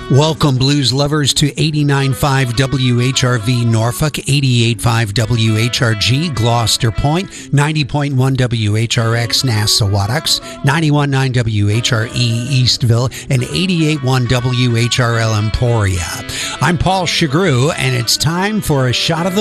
Welcome, blues lovers, to 89.5 WHRV Norfolk, 88.5 WHRG Gloucester Point, 90.1 WHRX Nassau-Wattocks, 91.9 WHRE Eastville, and 88.1 WHRL Emporia. I'm Paul Chagru, and it's time for a shot of the